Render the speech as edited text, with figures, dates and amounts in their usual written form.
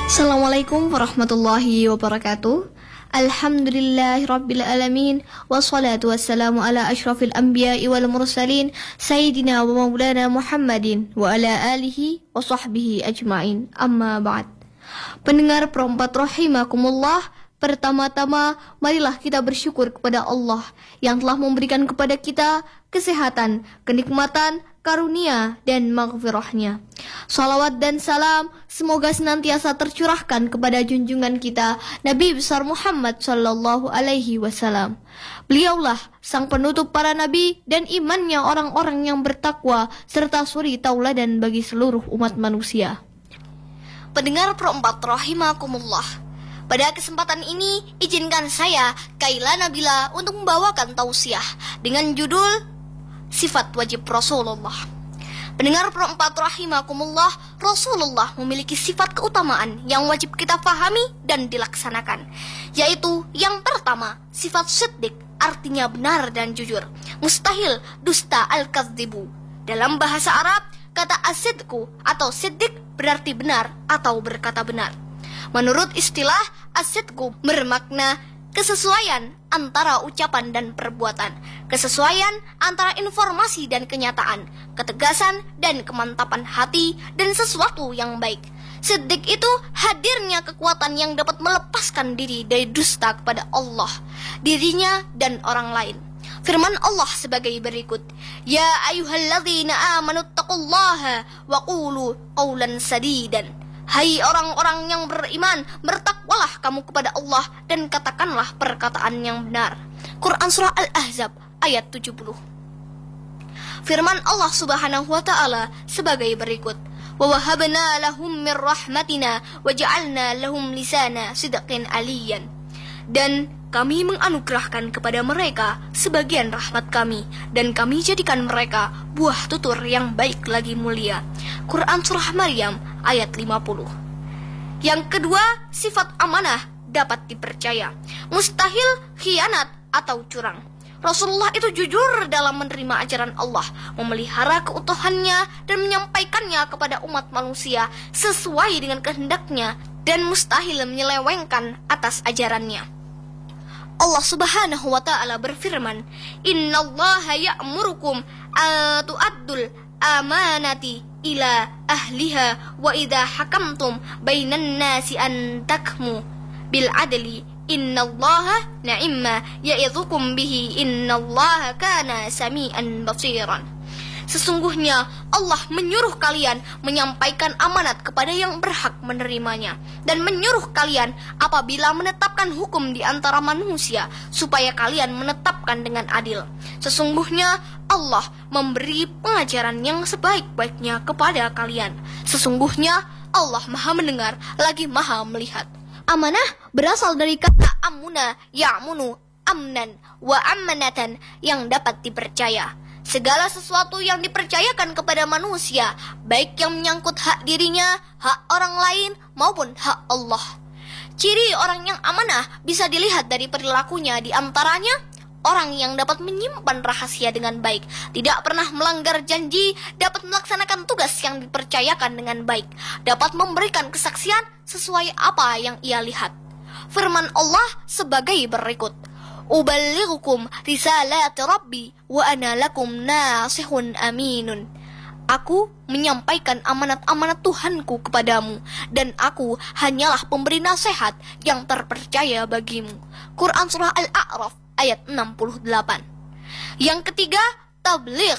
Assalamualaikum warahmatullahi wabarakatuh. Alhamdulillahirabbil alamin wassalatu wassalamu ala asyrafil anbiya'i wal mursalin sayyidina wa maulana Muhammadin wa ala alihi wa sahbihi ajmain. Amma ba'd. Pendengar perempat rahimakumullah, pertama-tama marilah kita bersyukur kepada Allah yang telah memberikan kepada kita kesehatan, kenikmatan, karunia dan maghfirahnya. Salawat dan salam semoga senantiasa tercurahkan kepada junjungan kita Nabi besar Muhammad sallallahu alaihi wasallam. Beliaulah sang penutup para nabi dan imannya orang-orang yang bertakwa serta suri tauladan bagi seluruh umat manusia. Pendengar perempat rahimakumullah, pada kesempatan ini izinkan saya Kaila Nabila untuk membawakan tausiah dengan judul Sifat Wajib Rasulullah. Pendengar perempat rahimakumullah, Rasulullah memiliki sifat keutamaan yang wajib kita pahami dan dilaksanakan, yaitu yang pertama, sifat siddiq, artinya benar dan jujur. Mustahil dusta al-kadzibu. Dalam bahasa Arab, kata as-sidqu atau siddiq berarti benar atau berkata benar. Menurut istilah, as-sidqu bermakna kesesuaian antara ucapan dan perbuatan, kesesuaian antara informasi dan kenyataan, ketegasan dan kemantapan hati, dan sesuatu yang baik. Siddiq itu hadirnya kekuatan yang dapat melepaskan diri dari dusta kepada Allah, dirinya dan orang lain. Firman Allah sebagai berikut, Ya ayyuhalladzina amanu taqullaha wa qulu qawlan sadidan. Hai orang-orang yang beriman, bertakwalah kamu kepada Allah dan katakanlah perkataan yang benar. Quran Surah Al-Ahzab ayat 70. Firman Allah Subhanahu wa Ta'ala sebagai berikut, Wa wahabna lahum min rahmatina wa ja'alna lahum lisana sidqin aliyan. Dan kami menganugerahkan kepada mereka sebagian rahmat kami, dan kami jadikan mereka buah tutur yang baik lagi mulia. Quran Surah Maryam ayat 50. Yang kedua, sifat amanah dapat dipercaya. Mustahil khianat atau curang. Rasulullah itu jujur dalam menerima ajaran Allah, memelihara keutuhannya dan menyampaikannya kepada umat manusia sesuai dengan kehendaknya, dan mustahil menyelewengkan atas ajarannya. Allah Subhanahu wa Ta'ala berfirman, Innallaha ya'murukum tu'addul amanati ila ahliha wa idha hakamtum bainan nasi an takmu bil adli innallaha na'imma ya'idhukum bihi innallaha kana sami'an basiran. Sesungguhnya Allah menyuruh kalian menyampaikan amanat kepada yang berhak menerimanya, dan menyuruh kalian apabila menetapkan hukum di antara manusia supaya kalian menetapkan dengan adil. Sesungguhnya Allah memberi pengajaran yang sebaik-baiknya kepada kalian. Sesungguhnya Allah Maha mendengar lagi Maha melihat. Amanah berasal dari kata amuna, ya'munu, amnan, wa ammanatan, yang dapat dipercaya. Segala sesuatu yang dipercayakan kepada manusia, baik yang menyangkut hak dirinya, hak orang lain, maupun hak Allah. Ciri orang yang amanah bisa dilihat dari perilakunya, di antaranya orang yang dapat menyimpan rahasia dengan baik, tidak pernah melanggar janji, dapat melaksanakan tugas yang dipercayakan dengan baik, dapat memberikan kesaksian sesuai apa yang ia lihat. Firman Allah sebagai berikut, Uballighukum risalati Rabbi wa ana lakum nasihun aminun. Aku menyampaikan amanat-amanat Tuhanku kepadamu, dan aku hanyalah pemberi nasihat yang terpercaya bagimu. Quran Surah Al-A'raf ayat 68. Yang ketiga, tabligh